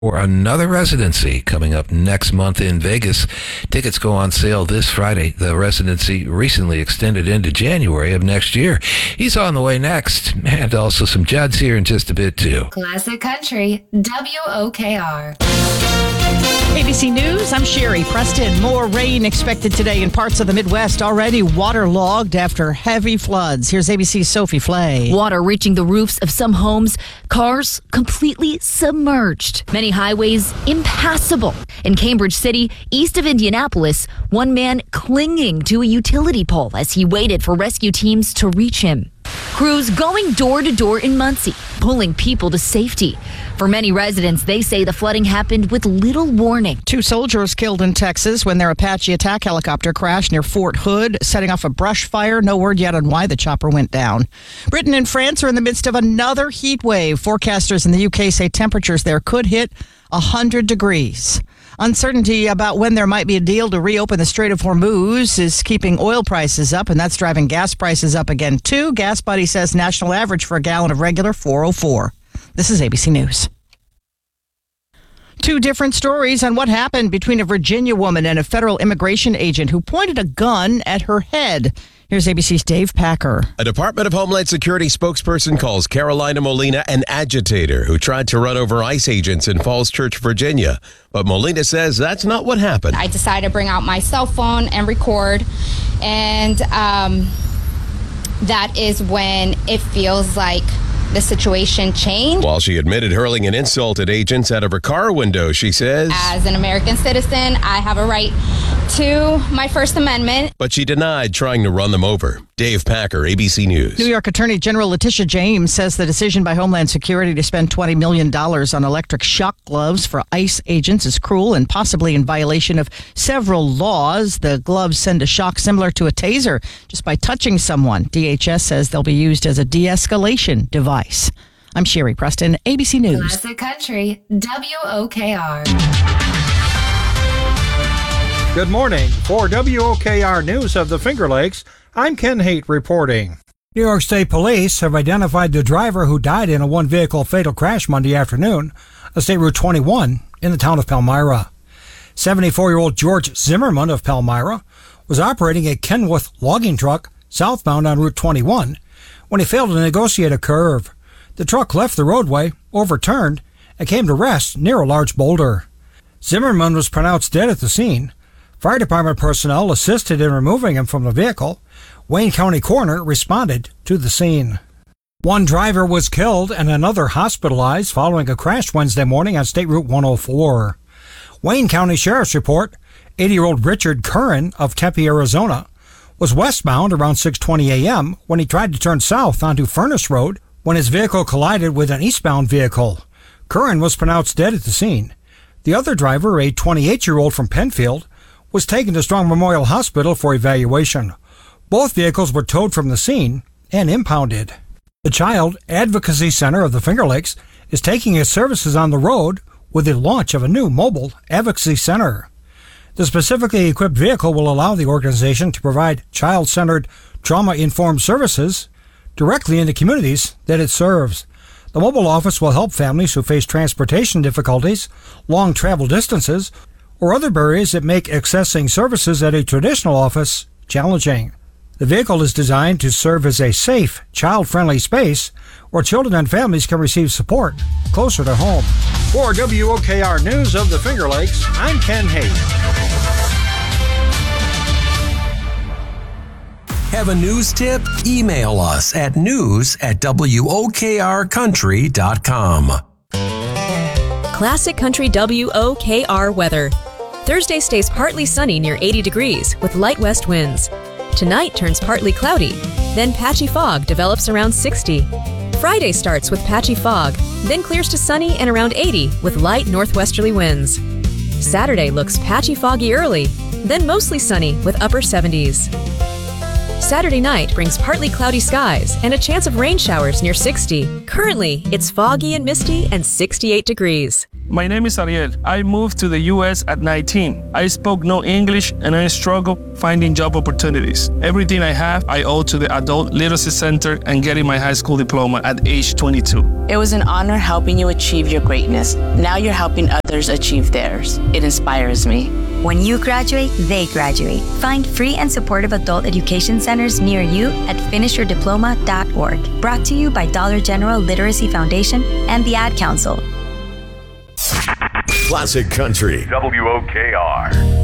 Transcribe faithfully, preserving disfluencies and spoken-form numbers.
for another residency coming up next month in Vegas. Tickets go on sale this Friday. The residency recently extended into January of next year. He's on the way next, and also some Judd's here in just a bit too. Classic Country, W O K R. A B C News, I'm Sherry Preston. More rain expected today in parts of the Midwest, already waterlogged after heavy floods. Here's A B C's Sophie Flay. Water reaching the roofs of some homes, cars completely submerged. Many highways impassable. In Cambridge City, east of Indianapolis, one man clinging to a utility pole as he waited for rescue teams to reach him. Crews going door to door in Muncie, pulling people to safety. For many residents, they say the flooding happened with little warning. Two soldiers killed in Texas when their Apache attack helicopter crashed near Fort Hood, setting off a brush fire. No word yet on why the chopper went down. Britain and France are in the midst of another heat wave. Forecasters in the U K say temperatures there could hit one hundred degrees. Uncertainty about when there might be a deal to reopen the Strait of Hormuz is keeping oil prices up, and that's driving gas prices up again, too. Gas Buddy says national average for a gallon of regular, four oh four. This is A B C News. Two different stories on what happened between a Virginia woman and a federal immigration agent who pointed a gun at her head. Here's A B C's Dave Packer. A Department of Homeland Security spokesperson calls Carolina Molina an agitator who tried to run over ICE agents in Falls Church, Virginia. But Molina says that's not what happened. I decided to bring out my cell phone and record, and um, that is when it feels like the situation changed. While she admitted hurling an insult at agents out of her car window, she says, as an American citizen, I have a right to my First Amendment. But she denied trying to run them over. Dave Packer, A B C News. New York Attorney General Letitia James says the decision by Homeland Security to spend twenty million dollars on electric shock gloves for ICE agents is cruel and possibly in violation of several laws. The gloves send a shock similar to a taser just by touching someone. D H S says they'll be used as a de-escalation device. I'm Sherry Preston, A B C News. Classic Country, W O K R. Good morning. For W O K R News of the Finger Lakes, I'm Ken Haight reporting. New York State Police have identified the driver who died in a one-vehicle fatal crash Monday afternoon on State Route twenty-one in the town of Palmyra. seventy-four-year-old George Zimmerman of Palmyra was operating a Kenworth logging truck southbound on Route twenty-one when he failed to negotiate a curve. The truck left the roadway, overturned, and came to rest near a large boulder. Zimmerman was pronounced dead at the scene. Fire department personnel assisted in removing him from the vehicle. Wayne County Coroner responded to the scene. One driver was killed and another hospitalized following a crash Wednesday morning on State Route one oh four. Wayne County Sheriff's report, eighty-year-old Richard Curran of Tempe, Arizona, was westbound around six twenty a.m. when he tried to turn south onto Furnace Road when his vehicle collided with an eastbound vehicle. Curran was pronounced dead at the scene. The other driver, a twenty-eight-year-old from Penfield, was taken to Strong Memorial Hospital for evaluation. Both vehicles were towed from the scene and impounded. The Child Advocacy Center of the Finger Lakes is taking its services on the road with the launch of a new mobile advocacy center. The specifically equipped vehicle will allow the organization to provide child-centered, trauma-informed services directly in the communities that it serves. The mobile office will help families who face transportation difficulties, long travel distances, or other barriers that make accessing services at a traditional office challenging. The vehicle is designed to serve as a safe, child-friendly space where children and families can receive support closer to home. For W O K R News of the Finger Lakes, I'm Ken Haight. Have a news tip? Email us at news at W O K R country dot com. Classic Country W O K R weather. Thursday stays partly sunny near eighty degrees with light west winds. Tonight turns partly cloudy, then patchy fog develops around sixty. Friday starts with patchy fog, then clears to sunny and around eighty with light northwesterly winds. Saturday looks patchy foggy early, then mostly sunny with upper seventies. Saturday night brings partly cloudy skies and a chance of rain showers near sixty. Currently, it's foggy and misty and sixty-eight degrees. My name is Ariel. I moved to the U S at nineteen. I spoke no English and I struggled finding job opportunities. Everything I have, I owe to the Adult Literacy Center and getting my high school diploma at age twenty-two. It was an honor helping you achieve your greatness. Now you're helping others achieve theirs. It inspires me. When you graduate, they graduate. Find free and supportive adult education centers near you at finish your diploma dot org. Brought to you by Dollar General Literacy Foundation and the Ad Council. Classic Country. W O K R.